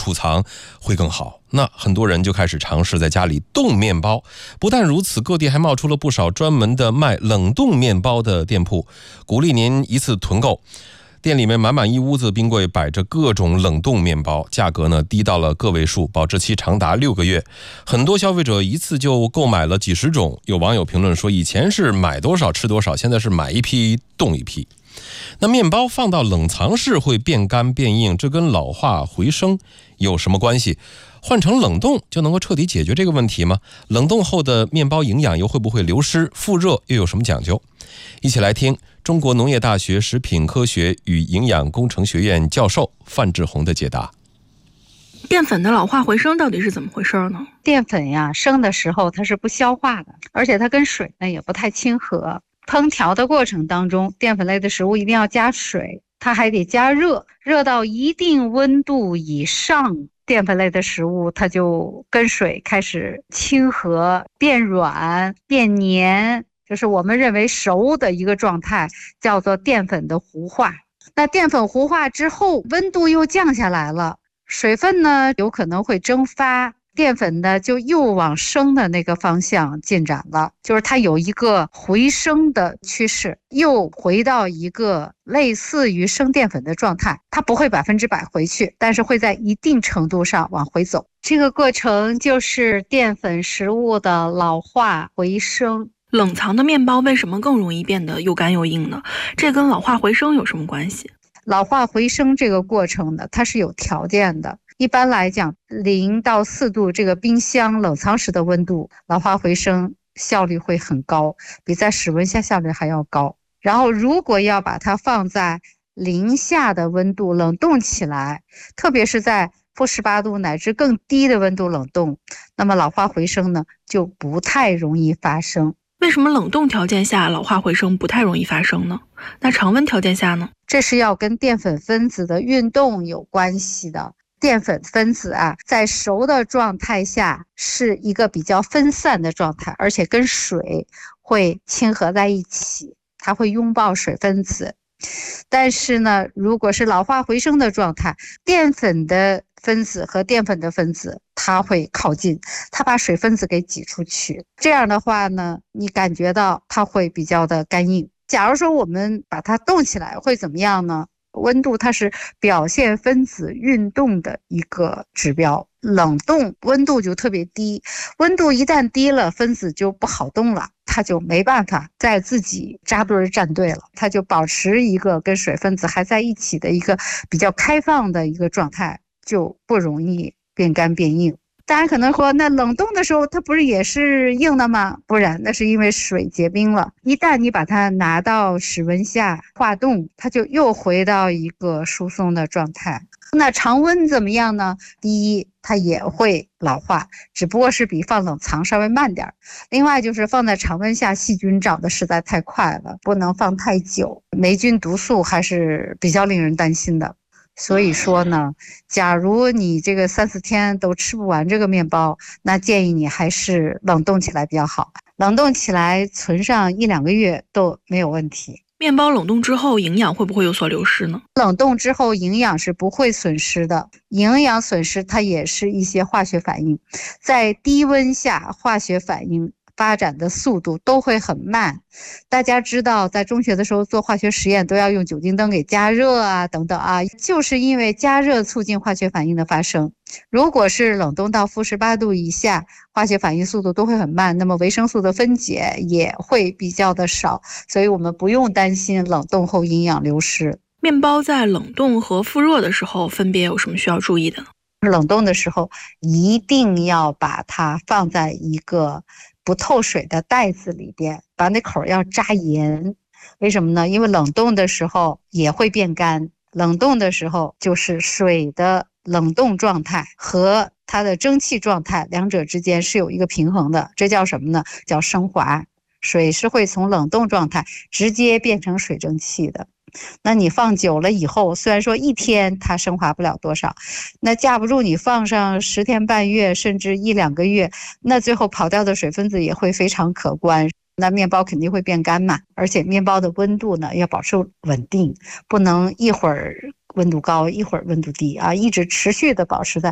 储藏会更好。那很多人就开始尝试在家里冻面包。不但如此，各地还冒出了不少专门的卖冷冻面包的店铺，鼓励您一次囤购。店里面满满一屋子冰柜，摆着各种冷冻面包，价格呢低到了个位数，保质期长达6个月。很多消费者一次就购买了几十种。有网友评论说，以前是买多少吃多少，现在是买一批冻一批。那面包放到冷藏室会变干变硬，这跟老化回升有什么关系？换成冷冻就能够彻底解决这个问题吗？冷冻后的面包营养又会不会流失？复热又有什么讲究？一起来听中国农业大学食品科学与营养工程学院教授范志红的解答。 淀粉的老化回升到底是怎么回事呢？ 淀粉呀，生的时候它是不消化的，而且它跟水呢也不太亲和。烹调的过程当中，淀粉类的食物一定要加水，它还得加热，热到一定温度以上，淀粉类的食物它就跟水开始亲和，变软变黏，就是我们认为熟的一个状态，叫做淀粉的糊化。那淀粉糊化之后，温度又降下来了，水分呢有可能会蒸发，淀粉呢就又往生的那个方向进展了，就是它有一个回升的趋势，又回到一个类似于生淀粉的状态。它不会100%回去，但是会在一定程度上往回走。这个过程就是淀粉食物的老化回升。 冷藏的面包为什么更容易变得又干又硬呢？这跟老化回升有什么关系？ 老化回升这个过程呢，它是有条件的。一般来讲，0到4度这个冰箱冷藏室的温度，老化回升效率会很高，比在室温下效率还要高。然后如果要把它放在0下的温度冷冻起来，特别是在-18度乃至更低的温度冷冻，那么老化回升呢就不太容易发生。 为什么冷冻条件下老化回升不太容易发生呢？那常温条件下呢？ 这是要跟淀粉分子的运动有关系的。淀粉分子啊，在熟的状态下是一个比较分散的状态，而且跟水会亲合在一起，它会拥抱水分子。但是呢，如果是老化回升的状态，淀粉的分子和淀粉的分子它会靠近，它把水分子给挤出去。这样的话呢，你感觉到它会比较的干硬。假如说我们把它冻起来会怎么样呢？温度它是表现分子运动的一个指标，冷冻温度就特别低，温度一旦低了，分子就不好动了，它就没办法再自己扎堆站队了，它就保持一个跟水分子还在一起的一个比较开放的一个状态，就不容易变干变硬。大家可能说，那冷冻的时候它不是也是硬的吗？不然，那是因为水结冰了。一旦你把它拿到室温下化冻，它就又回到一个疏松的状态。那常温怎么样呢？第一，它也会老化，只不过是比放冷藏稍微慢点。另外就是放在常温下，细菌长得实在太快了，不能放太久，霉菌毒素还是比较令人担心的。所以说呢，假如你这个3-4天都吃不完这个面包，那建议你还是冷冻起来比较好。冷冻起来存上1-2个月都没有问题。 面包冷冻之后营养会不会有所流失呢？ 冷冻之后营养是不会损失的，营养损失它也是一些化学反应，在低温下化学反应发展的速度都会很慢。大家知道在中学的时候做化学实验都要用酒精灯给加热啊等等啊，就是因为加热促进化学反应的发生。如果是冷冻到-18度以下，化学反应速度都会很慢，那么维生素的分解也会比较的少，所以我们不用担心冷冻后营养流失。 面包在冷冻和复热的时候分别有什么需要注意的呢？ 冷冻的时候一定要把它放在一个不透水的袋子里边，把那口要扎严。为什么呢？因为冷冻的时候也会变干，冷冻的时候就是水的冷冻状态和它的蒸汽状态两者之间是有一个平衡的，这叫什么呢？叫升华。水是会从冷冻状态直接变成水蒸气的。那你放久了以后，虽然说1天它升华不了多少，那架不住你放上10天半月甚至1-2个月，那最后跑掉的水分子也会非常可观，那面包肯定会变干嘛。而且面包的温度呢要保持稳定，不能一会儿温度高一会儿温度低啊，一直持续的保持在